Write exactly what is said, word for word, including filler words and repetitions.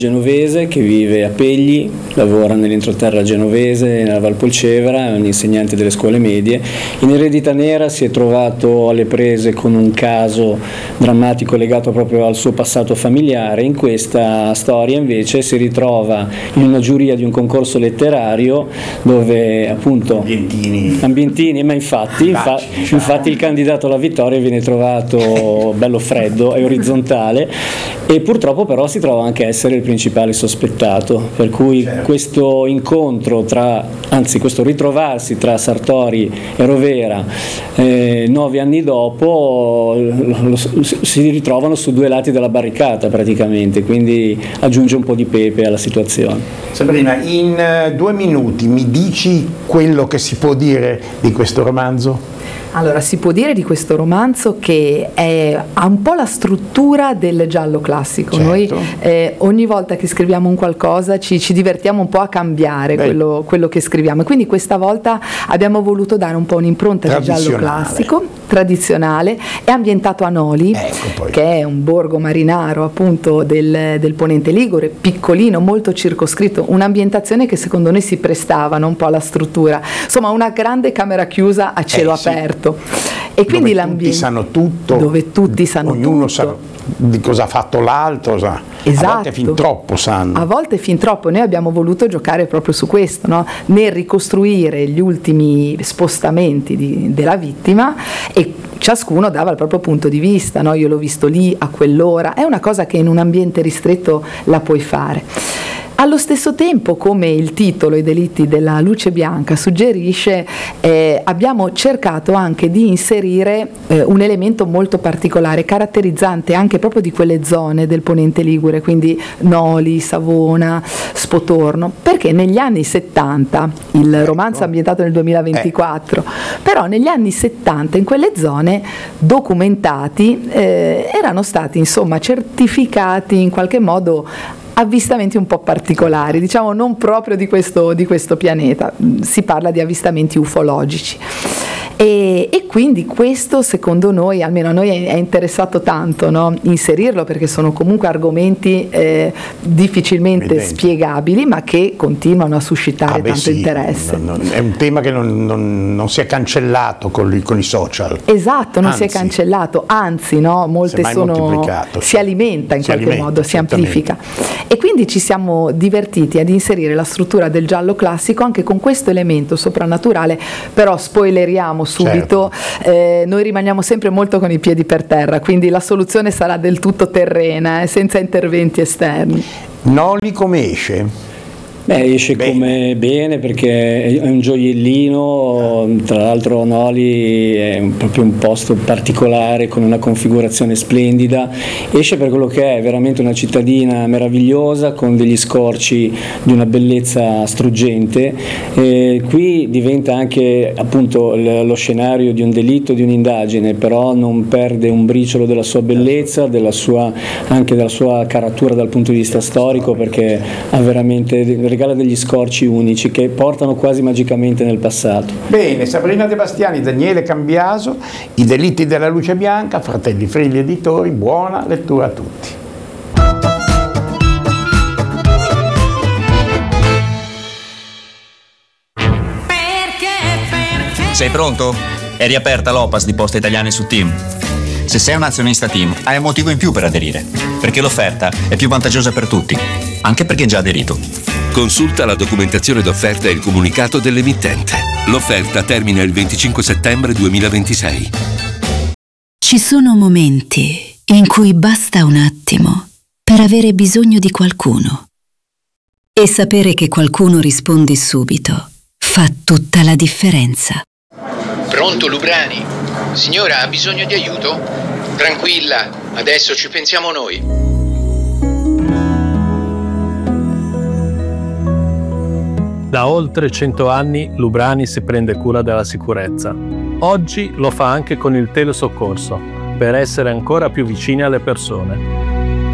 genovese che vive a Pegli, lavora nell'entroterra genovese, nella Valpolcevera, è un insegnante delle scuole medie. In Eredità Nera si è trovato alle prese con un caso drammatico legato proprio al suo passato familiare. In questa storia invece si ritrova in una giuria di un concorso letterario dove appunto ambientini, ambientini ma infatti, infa, infatti il candidato alla vittoria viene trovato bello freddo e orizzontale, e purtroppo però si trova anche a essere il principale sospettato, per cui certo. Questo incontro tra, anzi questo ritrovarsi tra Sartori e Rovera eh, nove anni dopo lo, lo, si ritrovano su due lati della barricata praticamente, quindi aggiunge un po' di pepe alla situazione. Sabrina, in uh, due minuti mi dici quello che si può dire di questo romanzo? Allora, si può dire di questo romanzo che è, ha un po' la struttura del giallo classico. Certo. Noi eh, ogni volta che scriviamo un qualcosa ci, ci divertiamo un po' a cambiare quello, quello che scriviamo, e quindi questa volta abbiamo voluto dare un po' un'impronta di giallo classico, tradizionale, è ambientato a Noli, ecco che è un borgo marinaro appunto del, del Ponente Ligure, piccolino, molto circoscritto, un'ambientazione che secondo noi si prestava un po' alla struttura, insomma una grande camera chiusa a cielo eh, sì. aperto. E quindi dove tutti sanno tutto, dove tutti sanno ognuno tutto. sa di cosa ha fatto l'altro, sa. Esatto. A volte fin troppo sanno. A volte fin troppo. Noi abbiamo voluto giocare proprio su questo, no? Nel ricostruire gli ultimi spostamenti di, della vittima, e ciascuno dava il proprio punto di vista, no? Io l'ho visto lì a quell'ora, è una cosa che in un ambiente ristretto la puoi fare. Allo stesso tempo, come il titolo I delitti della luce bianca suggerisce, eh, abbiamo cercato anche di inserire eh, un elemento molto particolare, caratterizzante anche proprio di quelle zone del Ponente Ligure, quindi Noli, Savona, Spotorno, perché negli anni settanta, il romanzo è ambientato nel duemilaventiquattro, però negli anni settanta in quelle zone documentati eh, erano stati insomma certificati in qualche modo avvistamenti un po' particolari, diciamo non proprio di questo, di questo pianeta, si parla di avvistamenti ufologici. E, e quindi questo secondo noi, almeno a noi è, è interessato tanto, no? Inserirlo, perché sono comunque argomenti eh, difficilmente Evidente. spiegabili, ma che continuano a suscitare ah, beh, tanto sì. interesse. Non, non, è un tema che non, non, non si è cancellato con, i, con i social. Esatto, non anzi, si è cancellato, anzi no, molte sono, si alimenta in si qualche alimenta, modo, si amplifica. E quindi ci siamo divertiti ad inserire la struttura del giallo classico anche con questo elemento soprannaturale, però spoileriamo subito, certo. eh, noi rimaniamo sempre molto con i piedi per terra, quindi la soluzione sarà del tutto terrena, eh, senza interventi esterni. Noli come esce? Beh, esce bene. come bene, perché è un gioiellino, tra l'altro Noli è un, proprio un posto particolare con una configurazione splendida, esce per quello che è veramente una cittadina meravigliosa con degli scorci di una bellezza struggente, e qui diventa anche appunto lo scenario di un delitto, di un'indagine, però non perde un briciolo della sua bellezza, della sua, anche della sua caratura dal punto di vista storico, perché ha veramente regala degli scorci unici che portano quasi magicamente nel passato. Bene, Sabrina De Bastiani, Daniele Cambiaso, I delitti della luce bianca, Fratelli Frilli Editori, buona lettura a tutti. Sei pronto? È riaperta l'O P A S di Poste Italiane su Team. Se sei un azionista Team, hai un motivo in più per aderire, perché l'offerta è più vantaggiosa per tutti, anche per chi è già aderito. Consulta la documentazione d'offerta e il comunicato dell'emittente. L'offerta termina il venticinque settembre duemilaventisei. Ci sono momenti in cui basta un attimo per avere bisogno di qualcuno. E sapere che qualcuno risponde subito fa tutta la differenza. Pronto, Lubrani? Signora, ha bisogno di aiuto? Tranquilla, adesso ci pensiamo noi. Da oltre cento anni Lubrani si prende cura della sicurezza. Oggi lo fa anche con il telesoccorso, per essere ancora più vicini alle persone.